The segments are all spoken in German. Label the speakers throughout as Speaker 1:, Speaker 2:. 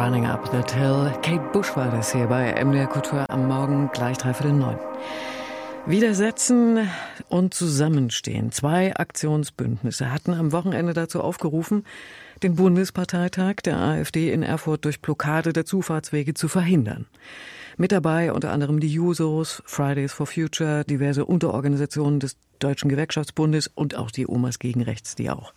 Speaker 1: Running Up That Hill. Kate Bush war das hier bei MDR Kultur am Morgen gleich 8:45. Widersetzen und Zusammenstehen. 2 Aktionsbündnisse hatten am Wochenende dazu aufgerufen, den Bundesparteitag der AfD in Erfurt durch Blockade der Zufahrtswege zu verhindern. Mit dabei unter anderem die Jusos, Fridays for Future, diverse Unterorganisationen des Deutschen Gewerkschaftsbundes und auch die Omas gegen Rechts, die auch.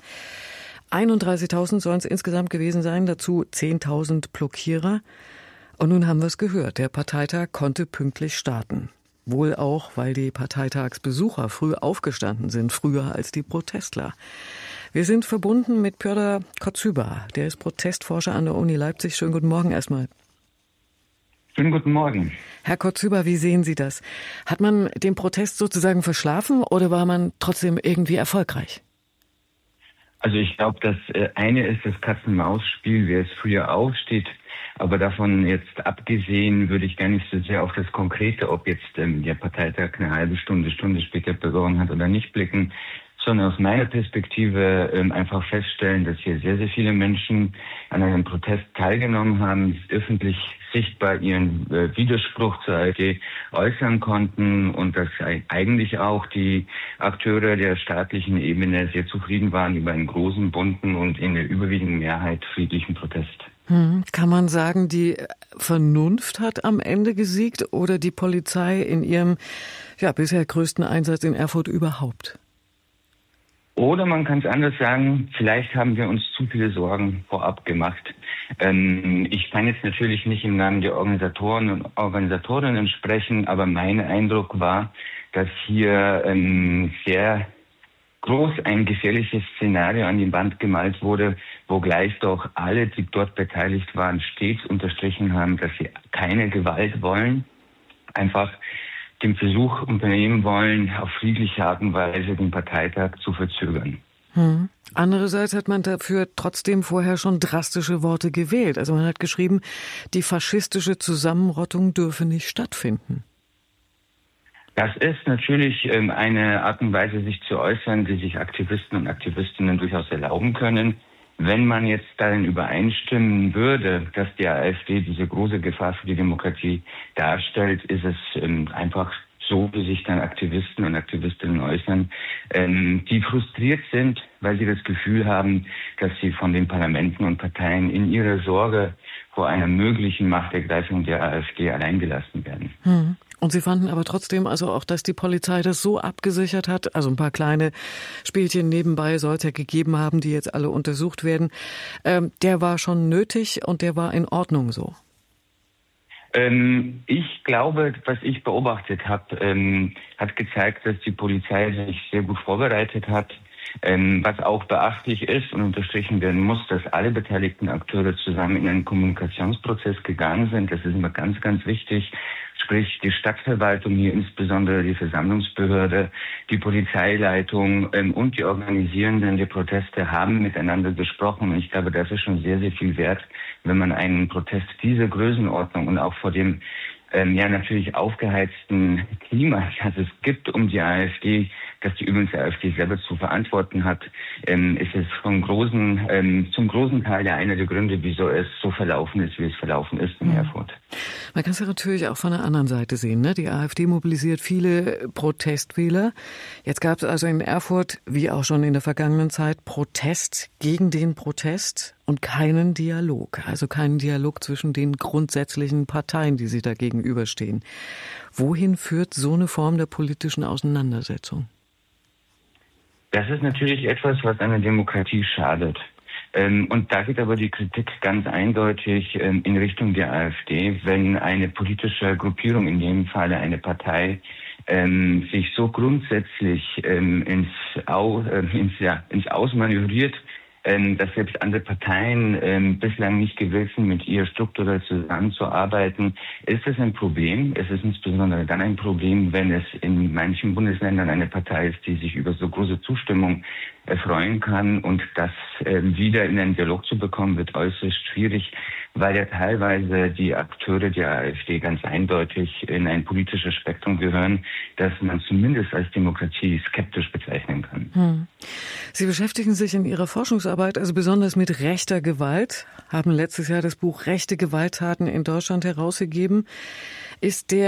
Speaker 1: 31.000 sollen es insgesamt gewesen sein, dazu 10.000 Blockierer. Und nun haben wir es gehört, der Parteitag konnte pünktlich starten. Wohl auch, weil die Parteitagsbesucher früh aufgestanden sind, früher als die Protestler. Wir sind verbunden mit Pjotr Kocyba, der ist Protestforscher an der Uni Leipzig. Schönen guten Morgen erstmal.
Speaker 2: Schönen guten Morgen.
Speaker 1: Herr Kocyba, wie sehen Sie das? Hat man den Protest sozusagen verschlafen oder war man trotzdem irgendwie erfolgreich?
Speaker 2: Also ich glaube, das eine ist das Katz-und-Maus-Spiel, wer es früher aufsteht. Aber davon jetzt abgesehen würde ich gar nicht so sehr auf das Konkrete, ob jetzt der Parteitag eine halbe Stunde später begonnen hat oder nicht blicken, sondern aus meiner Perspektive einfach feststellen, dass hier sehr, sehr viele Menschen an einem Protest teilgenommen haben, öffentlich sichtbar ihren Widerspruch zur AfD äußern konnten und dass eigentlich auch die Akteure der staatlichen Ebene sehr zufrieden waren über einen großen, bunten und in der überwiegenden Mehrheit friedlichen Protest.
Speaker 1: Kann man sagen, die Vernunft hat am Ende gesiegt oder die Polizei in ihrem bisher größten Einsatz in Erfurt überhaupt?
Speaker 2: Oder man kann es anders sagen, vielleicht haben wir uns zu viele Sorgen vorab gemacht. Ich kann jetzt natürlich nicht im Namen der Organisatoren und Organisatorinnen sprechen, aber mein Eindruck war, dass hier sehr groß ein gefährliches Szenario an die Wand gemalt wurde, wo gleich doch alle, die dort beteiligt waren, stets unterstrichen haben, dass sie keine Gewalt wollen, einfach den Versuch unternehmen wollen, auf friedliche Art und Weise den Parteitag zu verzögern.
Speaker 1: Andererseits hat man dafür trotzdem vorher schon drastische Worte gewählt. Also man hat geschrieben, die faschistische Zusammenrottung dürfe nicht stattfinden.
Speaker 2: Das ist natürlich eine Art und Weise, sich zu äußern, die sich Aktivisten und Aktivistinnen durchaus erlauben können. Wenn man jetzt darin übereinstimmen würde, dass die AfD diese große Gefahr für die Demokratie darstellt, ist es einfach so, wie sich dann Aktivisten und Aktivistinnen äußern, die frustriert sind, weil sie das Gefühl haben, dass sie von den Parlamenten und Parteien in ihrer Sorge vor einer möglichen Machtergreifung der AfD alleingelassen werden.
Speaker 1: Und Sie fanden aber trotzdem also auch, dass die Polizei das so abgesichert hat, also ein paar kleine Spielchen nebenbei soll es ja gegeben haben, die jetzt alle untersucht werden, der war schon nötig und der war in Ordnung so?
Speaker 2: Ich glaube, was ich beobachtet habe, hat gezeigt, dass die Polizei sich sehr gut vorbereitet hat. Was auch beachtlich ist und unterstrichen werden muss, dass alle beteiligten Akteure zusammen in einen Kommunikationsprozess gegangen sind. Das ist immer ganz, ganz wichtig. Sprich, die Stadtverwaltung hier, insbesondere die Versammlungsbehörde, die Polizeileitung und die Organisierenden der Proteste haben miteinander gesprochen. Und ich glaube, das ist schon sehr, sehr viel wert, wenn man einen Protest dieser Größenordnung und auch vor dem natürlich aufgeheizten Klima, das es gibt um die AfD, das die übrigens die AfD selber zu verantworten hat, ist es zum großen Teil ja einer der Gründe, wieso es so verlaufen ist, wie es verlaufen ist in Erfurt.
Speaker 1: Man kann es ja natürlich auch von der anderen Seite sehen, ne? Die AfD mobilisiert viele Protestwähler. Jetzt gab es also in Erfurt, wie auch schon in der vergangenen Zeit, Protest gegen den Protest und keinen Dialog. Also keinen Dialog zwischen den grundsätzlichen Parteien, die sich da gegenüberstehen. Wohin führt so eine Form der politischen Auseinandersetzung?
Speaker 2: Das ist natürlich etwas, was einer Demokratie schadet. Und da geht aber die Kritik ganz eindeutig in Richtung der AfD, wenn eine politische Gruppierung, in dem Falle eine Partei, sich so grundsätzlich ins Ausmanövriert, dass selbst andere Parteien bislang nicht gewillt sind, mit ihr strukturell zusammenzuarbeiten, ist es ein Problem. Es ist insbesondere dann ein Problem, wenn es in manchen Bundesländern eine Partei ist, die sich über so große Zustimmung erfreuen kann. Und das wieder in einen Dialog zu bekommen, wird äußerst schwierig, weil ja teilweise die Akteure der AfD ganz eindeutig in ein politisches Spektrum gehören, das man zumindest als Demokratie skeptisch bezeichnen kann.
Speaker 1: Sie beschäftigen sich in Ihrer Forschungsarbeit also besonders mit rechter Gewalt, haben letztes Jahr das Buch Rechte Gewalttaten in Deutschland herausgegeben. Ist der